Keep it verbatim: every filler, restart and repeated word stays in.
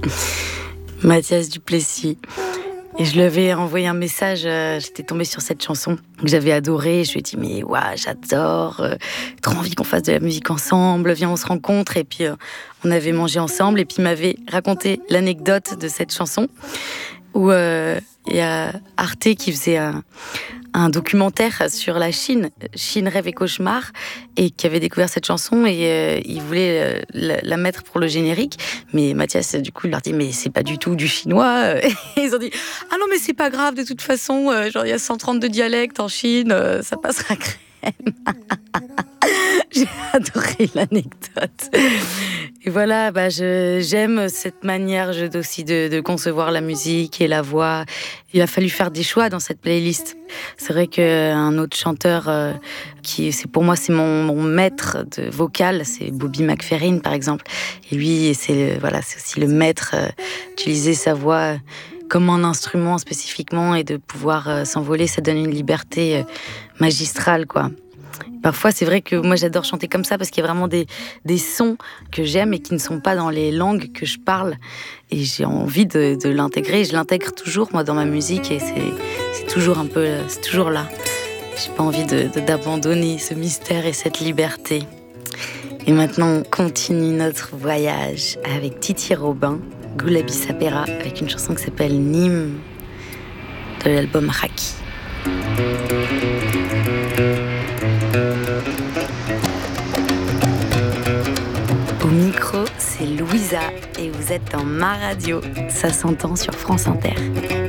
Mathias Duplessis. Et je lui avais envoyé un message, euh, j'étais tombée sur cette chanson que j'avais adorée. Je lui ai dit, mais ouais, j'adore, euh, trop envie qu'on fasse de la musique ensemble, viens, on se rencontre. Et puis, euh, on avait mangé ensemble. Et puis, il m'avait raconté l'anecdote de cette chanson où euh, il y a Arte qui faisait un, un documentaire sur la Chine, Chine, rêve et cauchemar, et qui avait découvert cette chanson et euh, il voulait euh, la, la mettre pour le générique. Mais Mathias, du coup, il leur dit, mais c'est pas du tout du chinois. Et ils ont dit, ah non, mais c'est pas grave, de toute façon, euh, genre il y a cent trente-deux dialectes en Chine, euh, ça passera crème. J'ai adoré l'anecdote. Et voilà, bah je, j'aime cette manière je, aussi de, de concevoir la musique et la voix. Il a fallu faire des choix dans cette playlist. C'est vrai qu'un autre chanteur, euh, qui c'est, pour moi, c'est mon, mon maître de vocal, c'est Bobby McFerrin, par exemple. Et lui, c'est, voilà, c'est aussi le maître euh, d'utiliser sa voix comme un instrument spécifiquement et de pouvoir euh, s'envoler. Ça donne une liberté euh, magistrale, quoi. Parfois, c'est vrai que moi, j'adore chanter comme ça parce qu'il y a vraiment des, des sons que j'aime et qui ne sont pas dans les langues que je parle. Et j'ai envie de, de l'intégrer. Je l'intègre toujours, moi, dans ma musique. Et c'est, c'est toujours un peu... C'est toujours là. J'ai pas envie de, de, d'abandonner ce mystère et cette liberté. Et maintenant, on continue notre voyage avec Titi Robin, Gulabi Sapera, avec une chanson qui s'appelle Nîmes, de l'album Raki. Au micro, c'est Louisa et vous êtes dans Ma Radio. Ça s'entend sur France Inter.